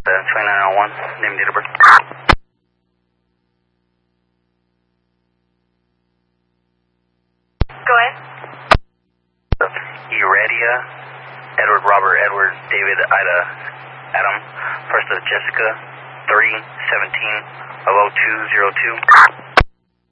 2901, name and date of birth. Go ahead. Iradia, Edward, Robert, Edward, David, Ida, Adam, first of Jessica, 3/17/0202.